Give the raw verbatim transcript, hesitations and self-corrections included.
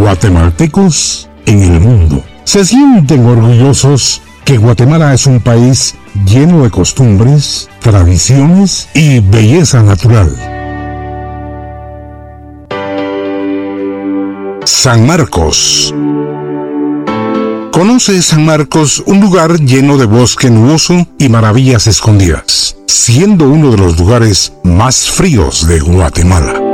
guatemaltecos en el mundo. Se sienten orgullosos que Guatemala es un país lleno de costumbres, tradiciones y belleza natural. San Marcos. Conoce San Marcos, un lugar lleno de bosque nuboso y maravillas escondidas, siendo uno de los lugares más fríos de Guatemala.